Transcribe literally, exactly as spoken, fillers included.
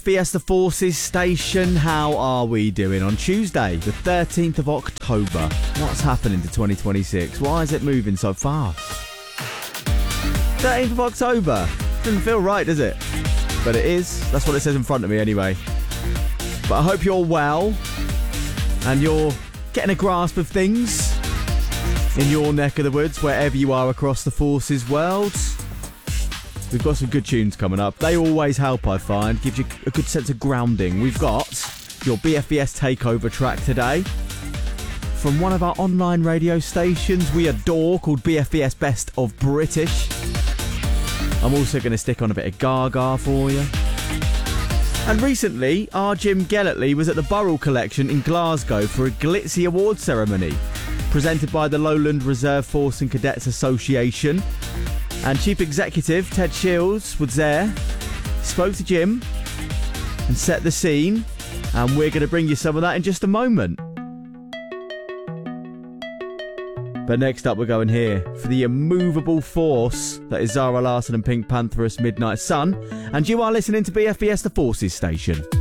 Fiesta Forces Station, how are we doing on Tuesday, the thirteenth of October? What's happening to twenty twenty-six? Why is it moving so fast? thirteenth of October. Doesn't feel right, does it? But it is. That's what it says in front of me anyway. But I hope you're well and you're getting a grasp of things in your neck of the woods, wherever you are across the Forces world. We've got some good tunes coming up. They always help, I find. Gives you a good sense of grounding. We've got your B F E S Takeover track today from one of our online radio stations we adore, called B F E S Best of British. I'm also going to stick on a bit of Gaga for you. And recently, our Jim Gellertley was at the Burrell Collection in Glasgow for a glitzy award ceremony presented by the Lowland Reserve Force and Cadets Association. And Chief Executive Ted Shields was there, spoke to Jim and set the scene, and we're going to bring you some of that in just a moment. But next up, we're going here for the immovable force that is Zara Larsson and Pink Pantheress Midnight Sun, and you are listening to B F E S The Forces Station.